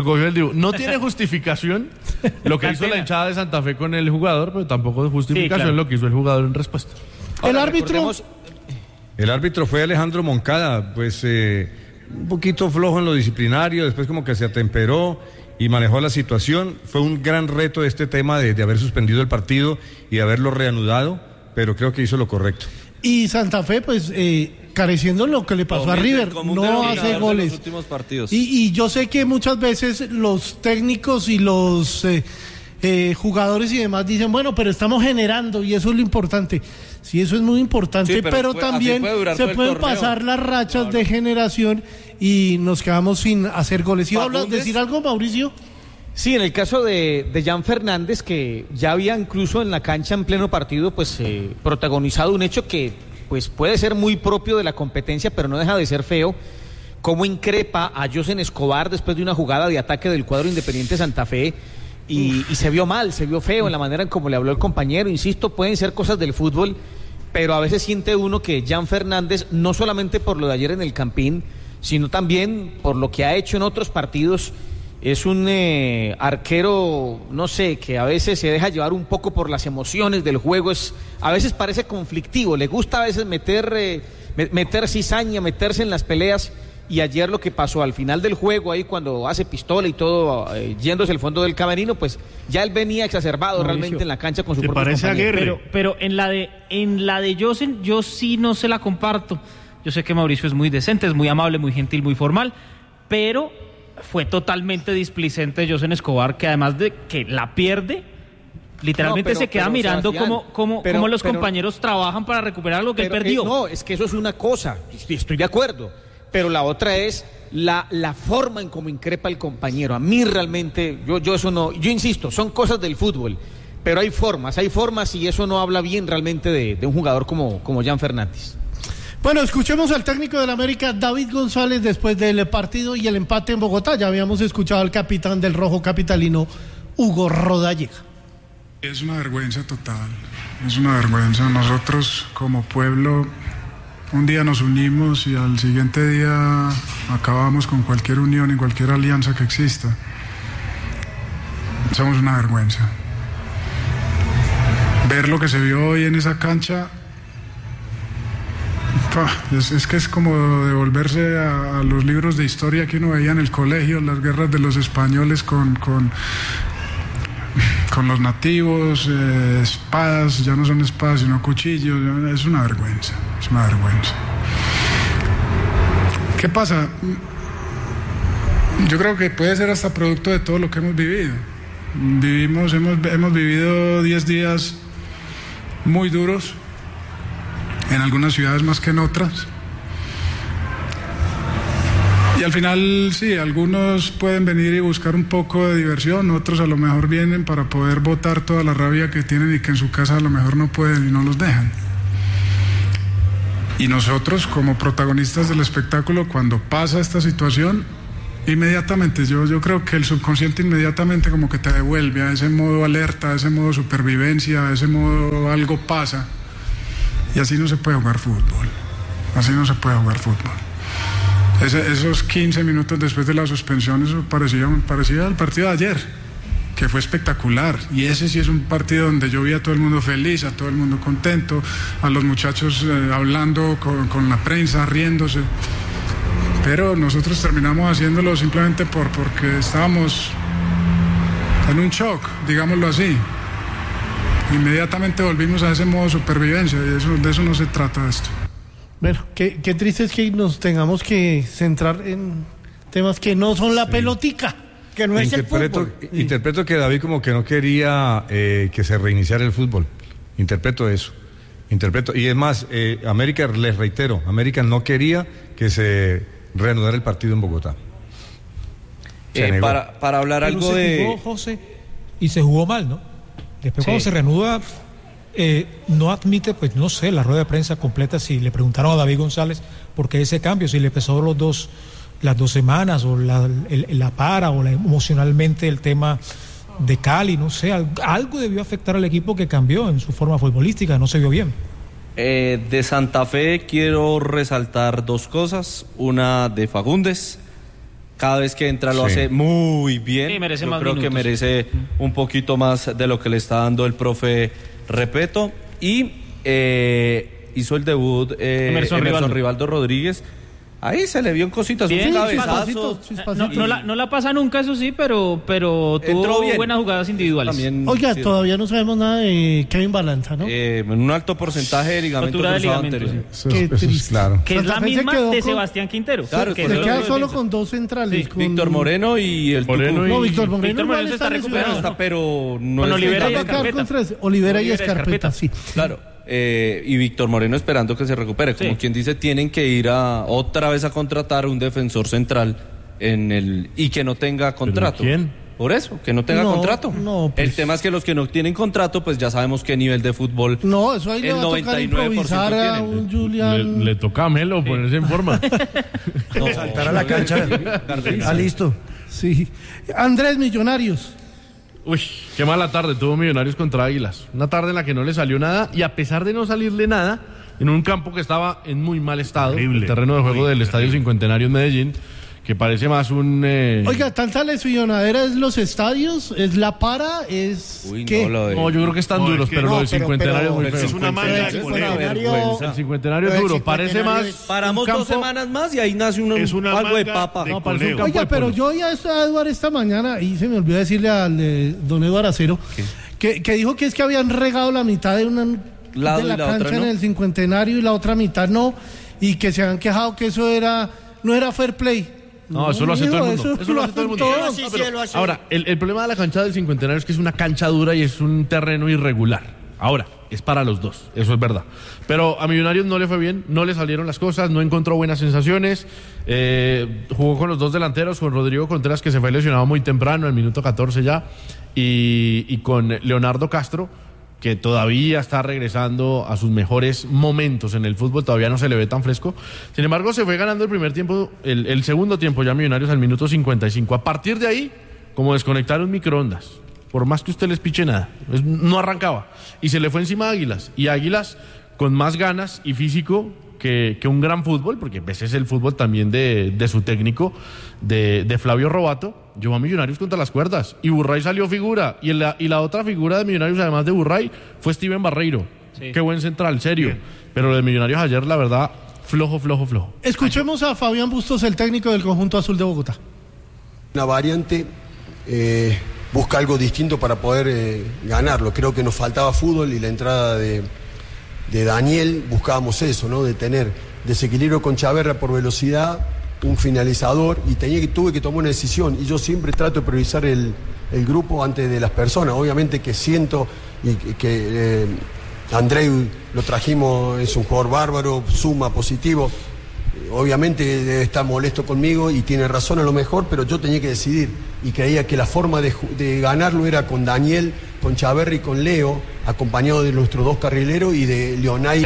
No tiene justificación lo que hizo la hinchada de Santa Fe con el jugador, pero tampoco de justificación lo que hizo el jugador en respuesta. El árbitro. El árbitro fue Alejandro Moncada, pues un poquito flojo en lo disciplinario, después como que se atemperó y manejó la situación. Fue un gran reto este tema de haber suspendido el partido y de haberlo reanudado, pero creo que hizo lo correcto. Y Santa Fe, pues, careciendo lo que le pasó a River, no hace goles. Los últimos partidos. Y yo sé que muchas veces los técnicos y los jugadores y demás dicen, bueno, pero estamos generando y eso es lo importante. Sí, eso es muy importante, Sí, pero también se pueden pasar las rachas de generación y nos quedamos sin hacer goles. ¿Iba a decir algo, Mauricio? Sí, en el caso de Jan Fernández, que ya había incluso en la cancha en pleno partido, pues protagonizado un hecho que pues puede ser muy propio de la competencia, pero no deja de ser feo, cómo increpa a Josen Escobar después de una jugada de ataque del cuadro Independiente Santa Fe, y se vio mal, se vio feo en la manera en cómo le habló el compañero. Insisto, pueden ser cosas del fútbol, pero a veces siente uno que Jan Fernández, no solamente por lo de ayer en el Campín, sino también por lo que ha hecho en otros partidos, es un arquero, no sé, que a veces se deja llevar un poco por las emociones del juego, a veces parece conflictivo, le gusta a veces meter cizaña, meterse en las peleas, y ayer lo que pasó al final del juego, ahí cuando hace pistola y todo, yéndose al fondo del camerino, pues ya él venía exacerbado, Mauricio, realmente en la cancha con su propio compañero. Pero en la de Josen, yo sí no se la comparto. Yo sé que Mauricio es muy decente, es muy amable, muy gentil, muy formal, pero fue totalmente displicente Josen Escobar, que además de que la pierde, literalmente se queda mirando cómo los compañeros trabajan para recuperar lo que él perdió. No, es que eso es una cosa, estoy de acuerdo, pero la otra es la forma en cómo increpa el compañero. A mí realmente, yo eso no, yo insisto, son cosas del fútbol, pero hay formas y eso no habla bien realmente de un jugador como Jan Fernández. Bueno, escuchemos al técnico del América, David González, después del partido y el empate en Bogotá. Ya habíamos escuchado al capitán del rojo capitalino, Hugo Rodallega. Es una vergüenza total, es una vergüenza. Nosotros como pueblo, un día nos unimos y al siguiente día acabamos con cualquier unión y cualquier alianza que exista. Somos una vergüenza. Ver lo que se vio hoy en esa cancha, es que es como devolverse a los libros de historia que uno veía en el colegio, las guerras de los españoles con los nativos, espadas, ya no son espadas sino cuchillos. Es una vergüenza, es una vergüenza. ¿Qué pasa? Yo creo que puede ser hasta producto de todo lo que hemos vivido. Hemos vivido 10 días muy duros, en algunas ciudades más que en otras. Y al final, sí, algunos pueden venir y buscar un poco de diversión, otros a lo mejor vienen para poder botar toda la rabia que tienen y que en su casa a lo mejor no pueden y no los dejan. Y nosotros, como protagonistas del espectáculo, cuando pasa esta situación, inmediatamente, yo creo que el subconsciente inmediatamente como que te devuelve a ese modo alerta, a ese modo supervivencia, a ese modo algo pasa. Y así no se puede jugar fútbol. Así no se puede jugar fútbol. Esos 15 minutos después de la suspensión, eso parecía el partido de ayer. que fue espectacular. Y ese sí es un partido donde yo vi a todo el mundo feliz, a todo el mundo contento, a los muchachos hablando con la prensa, riéndose. Pero nosotros terminamos haciéndolo simplemente porque estábamos en un shock, digámoslo así. Inmediatamente volvimos a ese modo de supervivencia y de eso no se trata esto. Bueno, qué triste es que nos tengamos que centrar en temas que no son la pelotica, que no es el fútbol. Interpreto que David como que no quería que se reiniciara el fútbol. Interpreto eso. Y es más, América, les reitero, América no quería que se reanudara el partido en Bogotá. Para hablar pero algo se jugó, José, y se jugó mal, ¿no? Después cuando se reanuda, no admite, pues no sé, la rueda de prensa completa, si le preguntaron a David González por qué ese cambio, si le pesó las 2 semanas, o la para, o emocionalmente el tema de Cali, no sé, algo debió afectar al equipo que cambió en su forma futbolística, no se vio bien. De Santa Fe quiero resaltar 2 cosas, una de Fagundes. Cada vez que entra lo hace muy bien. Sí, merece Yo más creo minutos. que merece un poquito más de lo que le está dando el profe Repeto. Y hizo el debut Emerson Rivaldo Rodríguez. Ahí se le vio en cositas, Bien, un cabezazo. No la pasa nunca, eso sí, pero tuvo bien. buenas jugadas individuales. También, Oiga, todavía no sabemos nada de Kevin Balanza, ¿no? En un alto porcentaje de ligamento Rotura de cruzado ligamento, anterior. Qué triste. Claro. Que es la Santa Fe se misma quedó de con- Sebastián Quintero. Claro, que con Se eso queda lo solo defensa. con 2 centrales. con Víctor Moreno y el Moreno Tucu. y- No, Víctor Víctor Moreno Moreno igual se está está recuperando. lesionado. Está, pero no Con es Olivera y el- Va a quedar con 3, Olivera y Escarpeta, sí. Claro, y Víctor Moreno esperando que se recupere. Como quien dice, tienen que ir otra vez a contratar un defensor central y que no tenga contrato. ¿Quién? Por eso, que no tenga No, contrato. no, pues. El tema es que los que no tienen contrato, pues ya sabemos qué nivel de fútbol. No, eso ahí le el va a tocar 99% improvisar a tienen. un Julián. Le toca a Melo ponerse en forma. Saltar a la cancha. Listo. Sí. Andrés, Millonarios. Uy, qué mala tarde tuvo Millonarios contra Águilas. Una tarde en la que no le salió nada y a pesar de no salirle nada, en un campo que estaba en muy mal estado, el terreno de juego del Estadio Cincuentenario en Medellín, que parece más un... Oiga, tanta lesionadera es los estadios, es la para, es... Uy, ¿qué? No, yo creo que están duros, pero lo del Cincuentenario es muy feo. Es una manga. El El Cincuentenario es duro, parece más... Paramos un 2 semanas más y ahí nace algo de papa. No, parece un campo Oiga, de pero polo. yo ya a Eduardo esta mañana, y se me olvidó decirle al don Eduardo Acero, que dijo que es que habían regado la mitad de una Lado de y la la cancha otra en no. el Cincuentenario y la otra mitad no, y que se habían quejado que eso no era fair play. No, eso lo hace todo el mundo. Eso Eso lo hace todo el mundo. todos. No, pero ahora, el problema de la cancha del Cincuentenario es que es una cancha dura y es un terreno irregular. Ahora, es para los dos, eso es verdad. Pero a Millonarios no le fue bien, no le salieron las cosas, no encontró buenas sensaciones. Jugó con los 2 delanteros, con Rodrigo Contreras, que se fue lesionado muy temprano, en el minuto 14 ya, y con Leonardo Castro, que todavía está regresando a sus mejores momentos en el fútbol, todavía no se le ve tan fresco. Sin embargo, se fue ganando el primer tiempo, el segundo tiempo ya Millonarios al minuto 55. A partir de ahí, como desconectar un microondas, por más que usted les piche nada, no arrancaba. Y se le fue encima a Águilas, y Águilas con más ganas y físico que un gran fútbol, porque a veces el fútbol también de su técnico, de Flavio Robato, llevó a Millonarios contra las cuerdas, y Burray salió figura, y la otra figura de Millonarios, además de Burray, fue Steven Barreiro. Sí. Qué buen central, serio. Pero lo de Millonarios ayer, la verdad, flojo. Escuchemos a Fabián Bustos, el técnico del conjunto azul de Bogotá. Una variante, busca algo distinto para poder ganarlo. Creo que nos faltaba fútbol y la entrada de Daniel buscábamos eso, ¿no? De tener desequilibrio con Chaverra por velocidad, un finalizador, y tuve que tomar una decisión, y yo siempre trato de priorizar el grupo antes de las personas. Obviamente que siento y que Andreu lo trajimos, es un jugador bárbaro, suma positivo. Obviamente debe estar molesto conmigo y tiene razón a lo mejor, pero yo tenía que decidir y creía que la forma de ganarlo era con Daniel, con Chaverra y con Leo, acompañado de nuestros 2 carrileros y de Leonay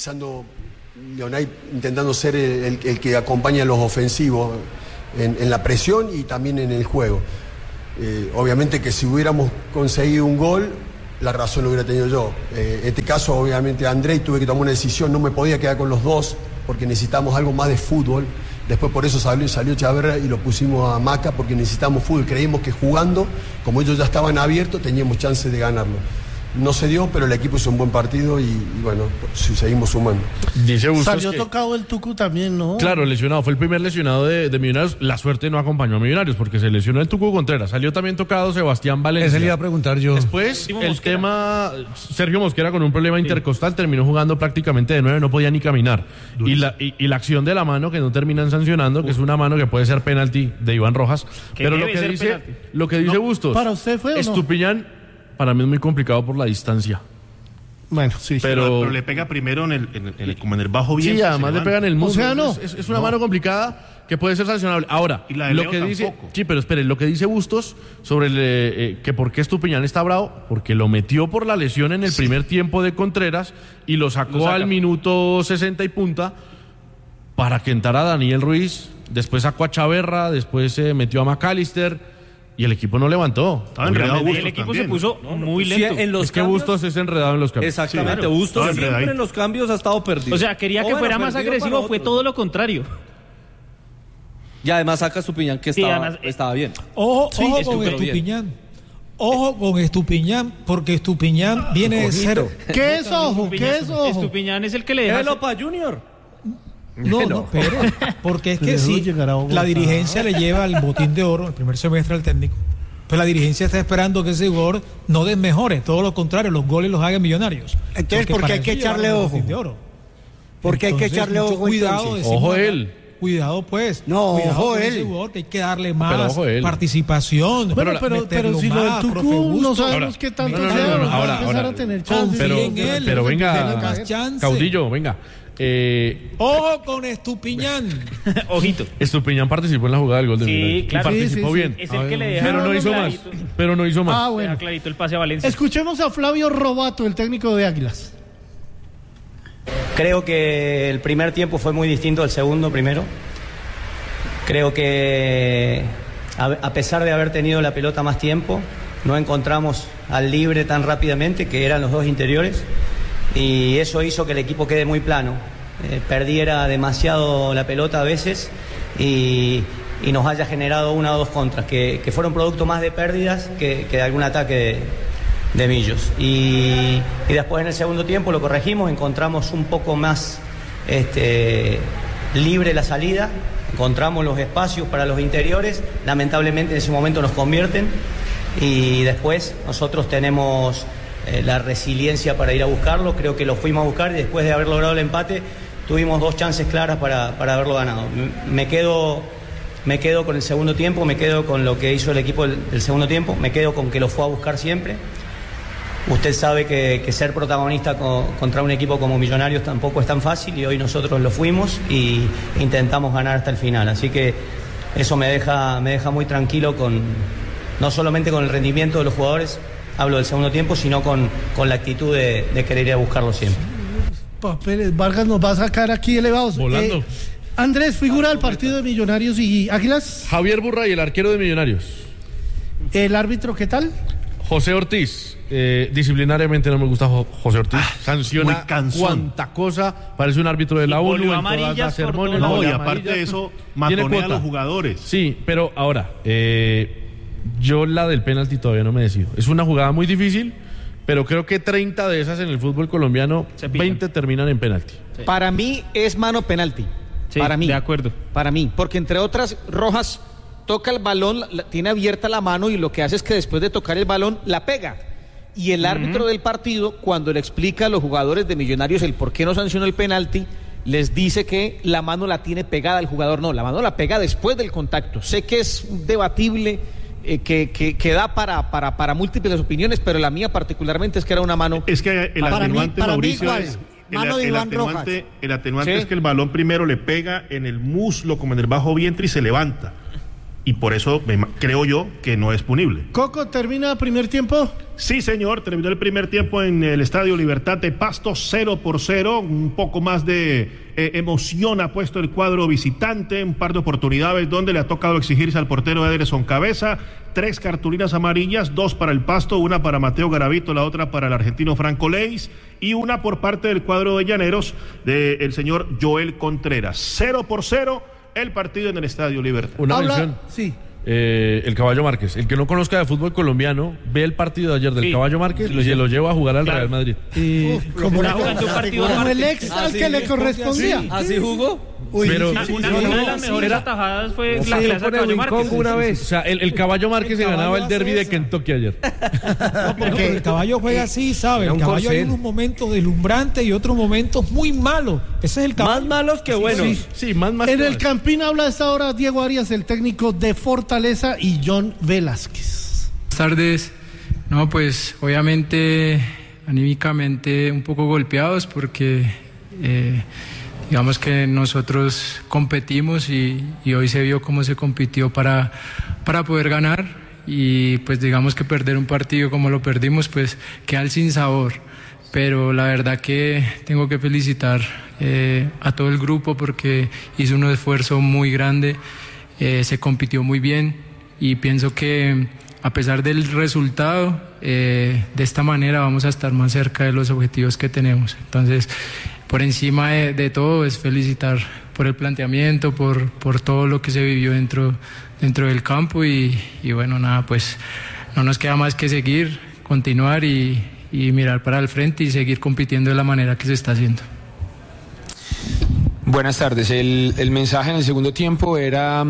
intentando ser el que acompaña a los ofensivos en la presión y también en el juego. Obviamente que si hubiéramos conseguido un gol, la razón lo hubiera tenido yo. En este caso, obviamente, André, tuve que tomar una decisión, no me podía quedar con los 2 porque necesitamos algo más de fútbol Después por eso salió Chaverra y lo pusimos a Maca porque necesitamos fútbol. Creímos que jugando, como ellos ya estaban abiertos, teníamos chance de ganarlo. No se dio, pero el equipo hizo un buen partido y bueno, seguimos sumando. Dice Bustos Salió que, tocado el Tucu también, ¿no? claro, lesionado. Fue el primer lesionado de Millonarios. La suerte no acompañó a Millonarios porque se lesionó el Tucu Contreras. Salió también tocado Sebastián Valencia. Ese le iba a preguntar yo. Después, el tema, Sergio Mosquera con un problema intercostal terminó jugando prácticamente de 9, no podía ni caminar. Y la acción de la mano que no terminan sancionando, que es una mano que puede ser penalti de Iván Rojas. Pero lo que dice Bustos, ¿para usted fue o no? Estupiñán, para mí es muy complicado por la distancia. Bueno, sí. Pero le pega primero como en el bajo vientre. Sí, además le pega en el muslo. O sea, no. Es una mano complicada que puede ser sancionable. Ahora, y la de lo Leo que dice, tampoco. sí, pero espere, lo que dice Bustos sobre que por qué Estupiñán está bravo, porque lo metió por la lesión en el primer tiempo de Contreras y lo sacó al minuto 60 y punta para que entrara Daniel Ruiz, después sacó a Chaverra, después metió a McAllister. Y el equipo no levantó. El equipo se puso muy lento. Es que Bustos es enredado en los cambios. Exactamente, Bustos siempre en los cambios ha estado perdido. O sea, quería que fuera más agresivo, fue todo lo contrario. Y además saca a Estupiñán que estaba bien. Ojo con Estupiñán. Ojo con Estupiñán, porque Estupiñán viene de ser... ¿Qué es ojo? ¿Qué es ojo? Estupiñán es el que le deja... Lopa Junior. No, pero porque es que si la dirigencia le lleva el botín de oro el primer semestre al técnico, pues la dirigencia está esperando que ese jugador no desmejore, todo lo contrario, los goles los haga Millonarios. Entonces, ¿por qué hay que echarle ojo? Porque hay que echarle ojo. Cuidado, ojo él. Cuidado pues. No, ojo él. Ese jugador que hay que darle más participación. Bueno, pero si lo del Tucu no sabemos qué tanto sea. Ahora, a tener chance. Pero venga, Caudillo, venga. Ojo con Estupiñán. Ojito. Estupiñán participó en la jugada del gol de Millonarios. Claro. Y participó bien. Es el que le deja. Pero no hizo más. Ah, bueno. Clarito el pase a Valencia. Escuchemos a Flavio Robato, el técnico de Águilas. Creo que el primer tiempo fue muy distinto al segundo primero. Creo que a pesar de haber tenido la pelota más tiempo, no encontramos al libre tan rápidamente, que eran los dos interiores. Y eso hizo que el equipo quede muy plano, perdiera demasiado la pelota a veces y nos haya generado una o dos contras, que fueron producto más de pérdidas que de algún ataque de Millos. Y después en el segundo tiempo lo corregimos, encontramos un poco más libre la salida, encontramos los espacios para los interiores, lamentablemente en ese momento nos convierten y después nosotros tenemos... la resiliencia para ir a buscarlo, creo que lo fuimos a buscar y después de haber logrado el empate tuvimos dos chances claras para haberlo ganado. Me quedo con el segundo tiempo, me quedo con lo que hizo el equipo el segundo tiempo, me quedo con que lo fue a buscar siempre. Usted sabe que ser protagonista contra un equipo como Millonarios tampoco es tan fácil y hoy nosotros lo fuimos y intentamos ganar hasta el final, así que eso me deja muy tranquilo no solamente con el rendimiento de los jugadores, hablo del segundo tiempo, sino con la actitud de querer ir a buscarlo siempre. Papeles, Vargas nos va a sacar aquí elevados. Volando. Andrés, figura del partido de Millonarios y Águilas. Javier Burray, el arquero de Millonarios. ¿El árbitro qué tal? José Ortiz. Disciplinariamente no me gusta José Ortiz. Sanciona cuanta cosa. Parece un árbitro de la ONU. No, y aparte de eso, matonea a los jugadores. Sí, pero ahora... yo la del penalti todavía no me decido. Es una jugada muy difícil, pero creo que 30 de esas en el fútbol colombiano, 20 terminan en penalti. Sí. Para mí es mano penalti. Sí, para mí. De acuerdo. Para mí, porque entre otras, Rojas toca el balón, tiene abierta la mano y lo que hace es que después de tocar el balón, la pega. Y el árbitro del partido, cuando le explica a los jugadores de Millonarios el por qué no sancionó el penalti, les dice que la mano la tiene pegada el jugador. No, la mano la pega después del contacto. Sé que es debatible... que da para múltiples opiniones, pero la mía particularmente es que era una mano. Es que el atenuante, Mauricio, es el atenuante es que el balón primero le pega en el muslo, como en el bajo vientre, y se levanta. Y por eso creo yo que no es punible. Coco, ¿termina primer tiempo? Sí, señor, terminó el primer tiempo en el Estadio Libertad de Pasto, 0-0, un poco más de emoción ha puesto el cuadro visitante, un par de oportunidades donde le ha tocado exigirse al portero Ederson Cabeza, 3 cartulinas amarillas, 2 para el Pasto, una para Mateo Garavito, la otra para el argentino Franco Leis, y una por parte del cuadro de Llaneros del señor Joel Contreras. 0-0, el partido en el Estadio Libertad. Una mención. Sí. El Caballo Márquez. El que no conozca de fútbol colombiano, ve el partido de ayer del Caballo Márquez y se lo lleva a jugar al Real Madrid. Como el ex al que le correspondía. Sí. ¿Así jugó? Pero una de las mejores atajadas fue la clase de Caballo Márquez. Una vez. O sea, el Caballo Márquez se ganaba el derbi de Kentucky ayer. Porque el caballo juega así, ¿sabe? El caballo hay unos momentos deslumbrantes y otros momentos muy malos. Ese es el caballo. Más malos que buenos. Sí, más En el Campín habla a esta hora Diego Arias, el técnico de Fortaleza, y John Velázquez. Buenas tardes. No, pues obviamente anímicamente un poco golpeados porque digamos que nosotros competimos y hoy se vio cómo se compitió para poder ganar y pues digamos que perder un partido como lo perdimos pues queda el sinsabor. Pero la verdad que tengo que felicitar a todo el grupo porque hizo un esfuerzo muy grande, se compitió muy bien y pienso que a pesar del resultado, de esta manera vamos a estar más cerca de los objetivos que tenemos. Entonces, por encima de todo es felicitar por el planteamiento, por todo lo que se vivió dentro del campo y bueno, nada, pues no nos queda más que seguir, continuar y mirar para el frente y seguir compitiendo de la manera que se está haciendo. Buenas tardes. El mensaje en el segundo tiempo era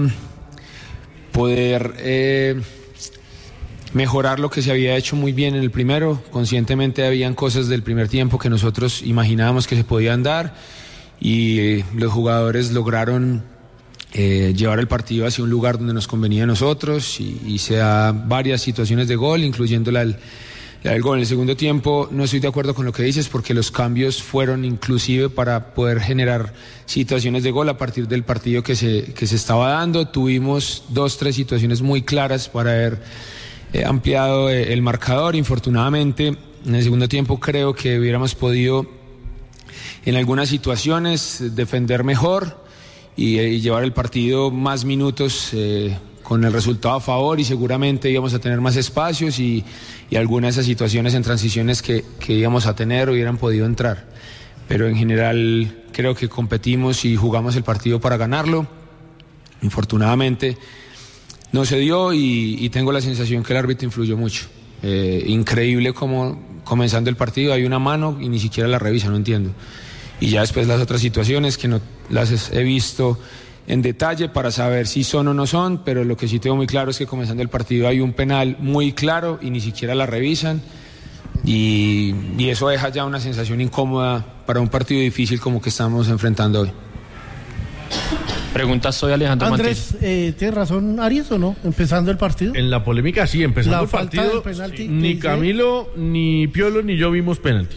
poder mejorar lo que se había hecho muy bien en el primero. Conscientemente habían cosas del primer tiempo que nosotros imaginábamos que se podían dar y los jugadores lograron llevar el partido hacia un lugar donde nos convenía a nosotros y se da varias situaciones de gol, incluyendo la del gol. En el segundo tiempo no estoy de acuerdo con lo que dices porque los cambios fueron inclusive para poder generar situaciones de gol a partir del partido que se estaba dando. Tuvimos 2-3 situaciones muy claras para haber ampliado el marcador. Infortunadamente en el segundo tiempo creo que hubiéramos podido en algunas situaciones defender mejor y llevar el partido más minutos con el resultado a favor y seguramente íbamos a tener más espacios y algunas de esas situaciones en transiciones que íbamos a tener hubieran podido entrar. Pero en general creo que competimos y jugamos el partido para ganarlo. Infortunadamente no se dio y tengo la sensación que el árbitro influyó mucho. Increíble como comenzando el partido hay una mano y ni siquiera la revisa, no entiendo. Y ya después las otras situaciones que no las he visto en detalle para saber si son o no son, pero lo que sí tengo muy claro es que comenzando el partido hay un penal muy claro y ni siquiera la revisan y eso deja ya una sensación incómoda para un partido difícil como que estamos enfrentando hoy. Pregunta, soy Alejandro Andrés, ¿tiene razón Arias o no? Empezando el partido. En la polémica sí, empezando el partido, penalti, ni Camilo, ni Piolo, ni yo vimos penalti.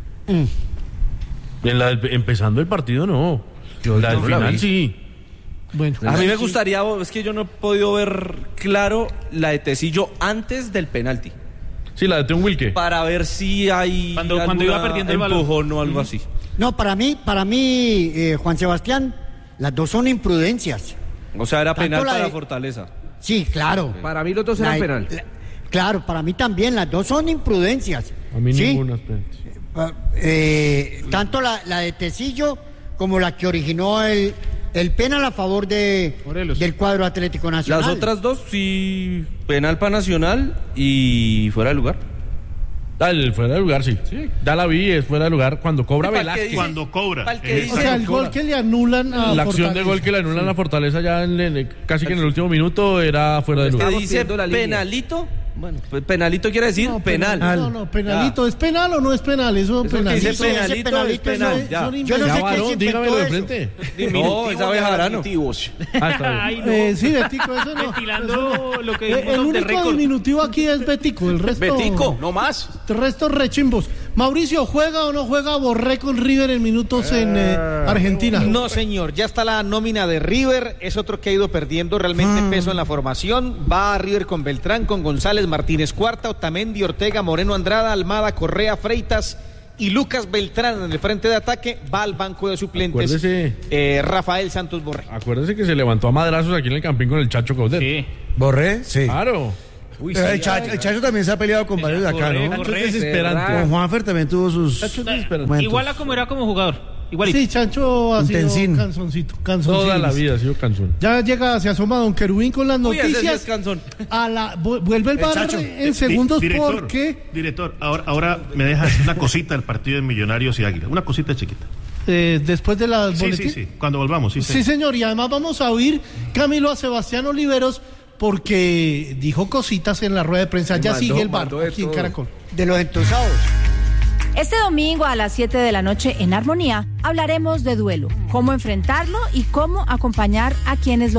Empezando el partido no. La del final sí. Bueno, a mí me gustaría, es que yo no he podido ver claro la de Tecillo antes del penalti. Sí, la de Teun Wilke. Para ver si hay cuando iba perdiendo el empujón o algo así. No, para mí, Juan Sebastián, las dos son imprudencias. O sea, era penal para de Fortaleza. Sí, claro. Para mí los dos eran penal. Claro, para mí también, las dos son imprudencias. A mí ¿sí? ninguna es penalti. Tanto la de Tecillo como la que originó el penal a favor del cuadro Atlético Nacional. Las otras dos sí, penal para Nacional y fuera de lugar. El fuera de lugar, sí. Ya la vi, es fuera de lugar cuando cobra Velázquez. Cuando cobra. O sea, el gol que le anulan a la acción de gol que le anulan a Fortaleza ya casi que en el último minuto era fuera de lugar. ¿Qué dice penalito? Bueno, pues penalito quiere decir penal. No, penalito. ¿Es penal o no es penal? Eso penalito. Dice penalito es penal. Yo no sé qué dígamelo de frente. No, esa vez Jarano. Sí, Betico, eso no. Ventilando lo que dijimos el de único récord. diminutivo aquí es Betico, el resto... Betico, no más. El resto rechimbos. Mauricio, ¿juega o no juega Borré con River en minutos en Argentina? No, señor, ya está la nómina de River, es otro que ha ido perdiendo realmente peso en la formación. Va a River con Beltrán, con González, Martínez Cuarta, Otamendi, Ortega, Moreno Andrada, Almada, Correa, Freitas y Lucas Beltrán en el frente de ataque. Va al banco de suplentes Rafael Santos Borré. Acuérdese que se levantó a madrazos aquí en el Campín con el Chacho Caudet. Sí. ¿Borré? Sí. Claro. Uy, sí, el Chacho también se ha peleado con varios de acá, ¿no? Chacho es desesperante. Con Juanfer también tuvo sus... Igual a como era como jugador. igualito. Sí, Chancho ha sido Tenzin. canzoncito. Toda la vida ha sido canzón. Ya llega, se asoma don Querubín con las Uy, ese sí noticias. es canzón. Vuelve el bar Chacho, en segundos director, porque Director, ahora me dejas una cosita del partido de Millonarios y Águila. Una cosita chiquita. después de la Sí. Cuando volvamos, sí. Sí, señor. Y además vamos a oír, Camilo, a Sebastián Oliveros porque dijo cositas en la rueda de prensa. Ya sigue el bar aquí en Caracol. De los entusados. Este domingo a las 7 de la noche en Armonía hablaremos de duelo, cómo enfrentarlo y cómo acompañar a quienes lo